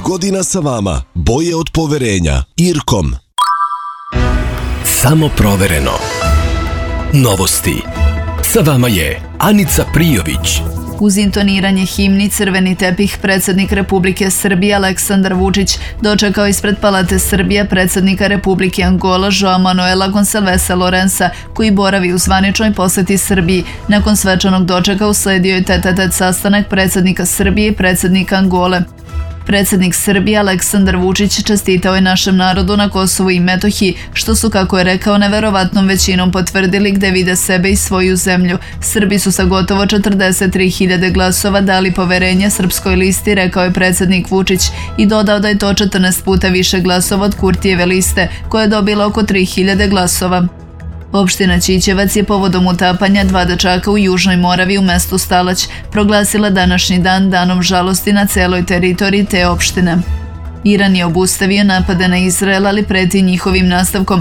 godina sa vama. Boje od poverenja. IRCOM. Samo provereno. Novosti. Sa vama je Anica Prijović. Uz intoniranje himni Crveni tepih predsjednik Republike Srbije Aleksandar Vučić dočekao ispred Palate Srbije predsjednika Republike Angola Joao Manuela Gonçalvesa Lourença, koji boravi u zvaničnoj posjeti Srbiji. Nakon svečanog dočeka usledio je tet-a-tet sastanak predsjednika Srbije i predsjednika Angole. Predsjednik Srbije Aleksandar Vučić čestitao je našem narodu na Kosovu i Metohiji, što su, kako je rekao, neverovatnom većinom potvrdili gde vide sebe i svoju zemlju. Srbi su sa gotovo 43.000 glasova dali poverenje Srpskoj listi, rekao je predsjednik Vučić, i dodao da je to 14 puta više glasova od Kurtijeve liste, koja je dobila oko 3.000 glasova. Opština Ćićevac je povodom utapanja 2 dečaka u Južnoj Moravi u mestu Stalać proglasila današnji dan danom žalosti na celoj teritoriji te opštine. Iran je obustavio napade na Izrael, ali preti njihovim nastavkom,